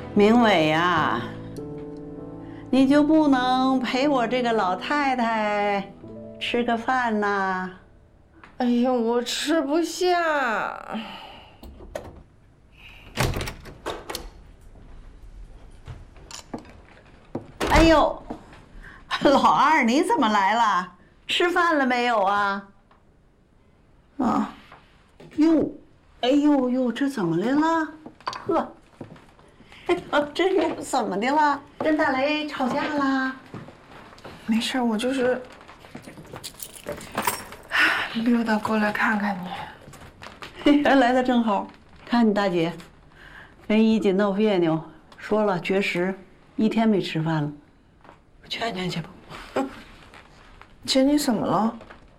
明伟呀，你就不能陪我这个老太太吃个饭呐？ 哎呀，我吃不下。 哎呦，老二你怎么来了？吃饭了没有啊？啊，哟，哎呦呦，这怎么的了？呵，这又怎么的了？跟大雷吵架啦？ 没事，我就是溜达过来看看你。 来的正好，看你大姐跟一锦闹别扭，说了绝食，1天没吃饭了，劝劝去吧。 姐，你怎么了？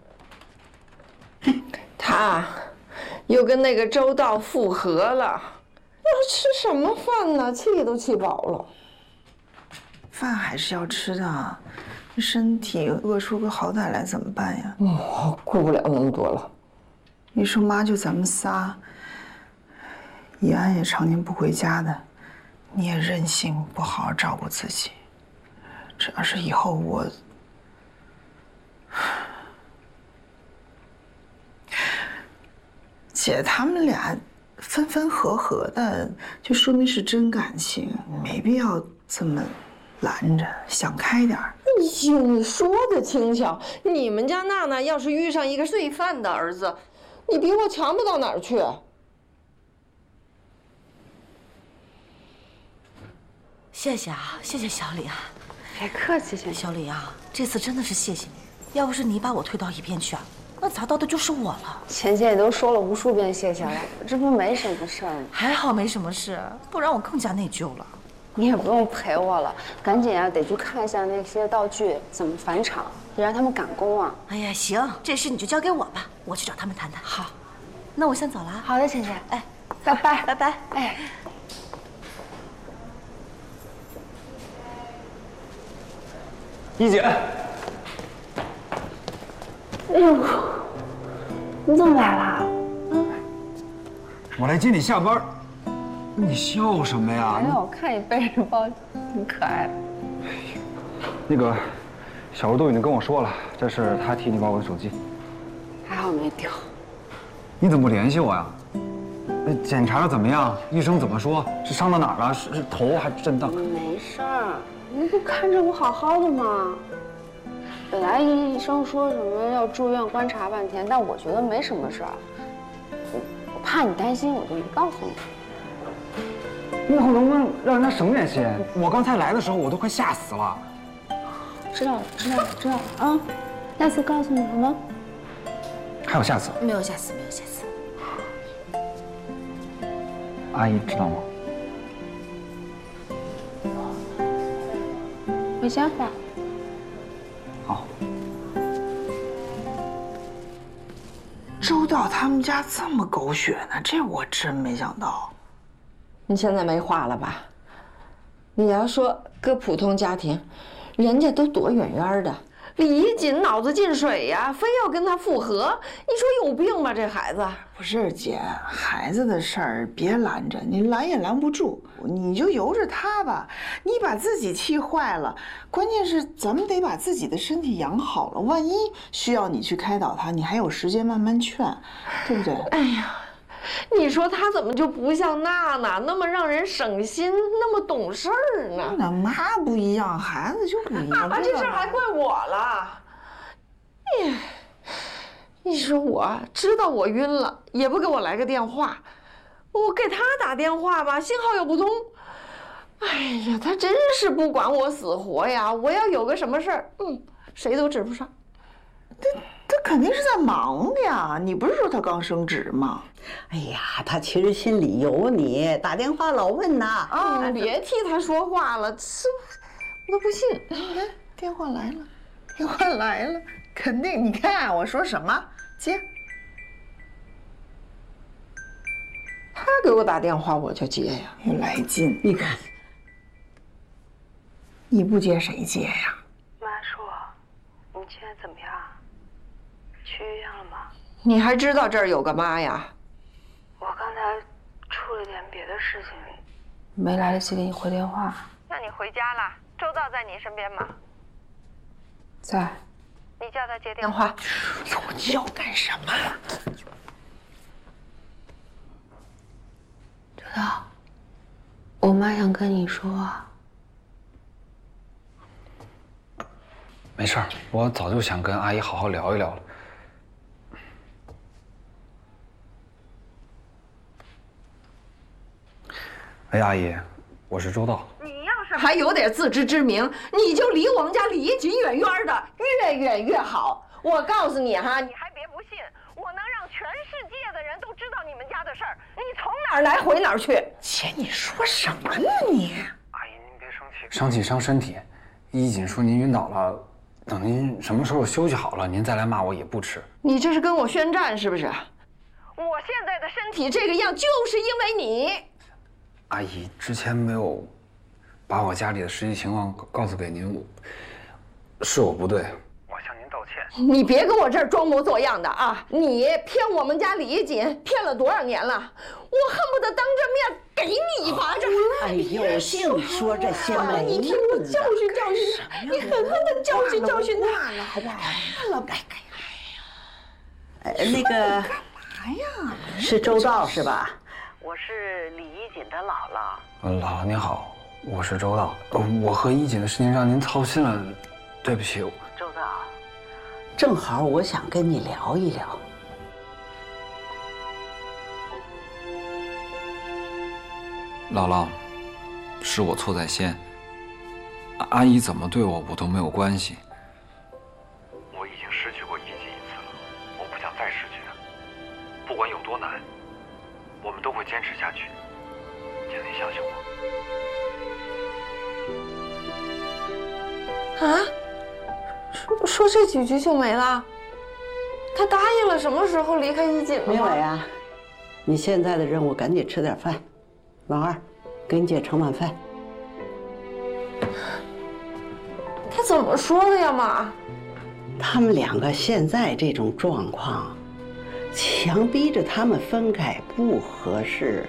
他又跟那个周道复合了，要吃什么饭呢？气都气饱了。饭还是要吃的，身体饿出个好歹来怎么办呀？我顾不了那么多了。你说妈就咱们仨，怡安也常年不回家的，你也任性，不好好照顾自己。这要是以后我……姐，他们俩分分合合的，就说明是真感情，没必要这么拦着，想开点儿。哎呦，你说的轻巧，你们家娜娜要是遇上一个罪犯的儿子，你比我强不到哪儿去。 谢谢啊，谢谢小李啊。 别客气，先生。 小李啊，这次真的是谢谢你，要不是你把我推到一边去啊，那砸到的就是我了。 钱姐也都说了无数遍谢谢了，这不没什么事儿吗？ 还好没什么事，不然我更加内疚了。 你也不用陪我了，赶紧啊，得去看一下那些道具怎么返场，得让他们赶工啊。 哎呀，行，这事你就交给我吧，我去找他们谈谈。好，那我先走了啊。 好的，钱姐。 哎， 拜拜， 拜拜。 哎。 一姐， 哎呦，你怎么来啦？ 我来接你下班。你笑什么呀？ 没有，我看你背着包挺可爱的。 那个，小吴都已经跟我说了，这是他替你把我的手机。 还好没掉。 你怎么不联系我呀？检查的怎么样？医生怎么说？是伤到哪儿了？是头还是震荡？ 没事儿，你不看着我好好的吗？本来医生说什么要住院观察半天，但我觉得没什么事儿。我怕你担心，我就没告诉你。 你以后能不能让人家省点心？我刚才来的时候我都快吓死了。 知道了，知道了，知道了啊！下次告诉你好吗？ 还有下次？ 没有下次，没有下次。 阿姨知道吗？ 回家吧。 好。 周道他们家这么狗血呢，这我真没想到。 你现在没话了吧？你要说搁普通家庭，人家都躲远远的。 李一锦脑子进水呀，非要跟他复合，你说有病吧？这孩子不是姐，孩子的事儿别拦着，你拦也拦不住，你就由着他吧。你把自己气坏了，关键是咱们得把自己的身体养好了，万一需要你去开导他，你还有时间慢慢劝，对不对？哎呀，你说他怎么就不像娜娜那么让人省心，那么懂事儿呢？那妈不一样，孩子就不一样。这事儿还怪我了。你说我知道我晕了，也不给我来个电话，我给他打电话吧，信号又不通。哎呀，他真是不管我死活呀！我要有个什么事儿，谁都指不上。他肯定是在忙的呀，你不是说他刚升职吗？ 哎呀，他其实心里有你，打电话老问呐。 啊，别替他说话了，这我都不信。你看，电话来了，电话来了，肯定。你看我说什么？接。他给我打电话，我就接呀，又来劲。 你看， 你不接谁接呀？ 妈说，你现在怎么样？去医院了吗？ 你还知道这儿有个妈呀？ 我刚才出了点别的事情， 没来得及给你回电话。 那你回家了？周道在你身边吗？ 在。 你叫他接电话。 我叫干什么？ 周道，我妈想跟你说。 没事儿，我早就想跟阿姨好好聊一聊了。哎，阿姨，我是周道。 你要是还有点自知之明，你就离我们家李锦远远的，越远越好。我告诉你哈，你还别不信，我能让全世界的人都知道你们家的事儿，你从哪儿来回哪儿去。 姐，你说什么呢你？ 阿姨，您别生气，生气伤身体。一锦说您晕倒了，等您什么时候休息好了，您再来骂我也不迟。 你这是跟我宣战是不是？我现在的身体这个样，就是因为你。 阿姨之前没有把我家里的实际情况告诉给您，是我不对，我向您道歉。 你别跟我这儿装模作样的啊！你骗我们家李锦骗了多少年了？我恨不得当着面给你一巴掌！ 哎呦，净说这些没用的。 你听我教训教训他，你狠狠的教训教训他， 挂了好不好？挂了，那个干嘛呀？是周道是吧？ 我是李一锦的姥姥。 姥姥您好，我是周道。我和一锦的事情让您操心了，对不起。 周道， 正好我想跟你聊一聊。 姥姥，是我错在先。阿姨怎么对我，我都没有关系。我已经失去过一锦一次了，我不想再失去她。不管有多难，我们都会坚持下去。请您相信我。 啊？说这几句就没了？他答应了什么时候离开一锦了吗？ 明伟啊，你现在的任务赶紧吃点饭。老二，给你姐盛碗饭。 他怎么说的呀，妈？ 他们两个现在这种状况，强逼着他们分开不合适。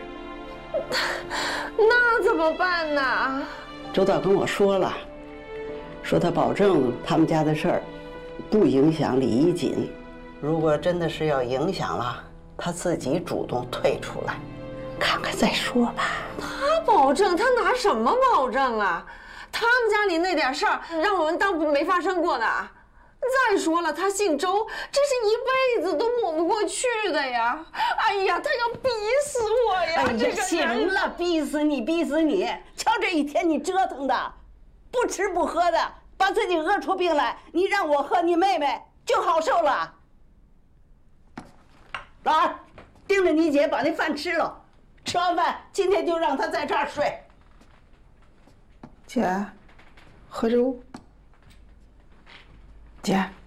那怎么办呢？ 周道跟我说了，说他保证他们家的事儿不影响李一锦。如果真的是要影响了，他自己主动退出来，看看再说吧。 他保证？他拿什么保证啊？他们家里那点事儿，让我们当没发生过的。再说了，他姓周，这是一辈子都抹不过去的呀！哎呀，他要逼死我呀！ 哎呀，行了，逼死你，逼死你！瞧这一天你折腾的，不吃不喝的，把自己饿出病来。你让我和你妹妹就好受了。老二，盯着你姐把那饭吃了，吃完饭今天就让她在这儿睡。 姐，喝粥。姐。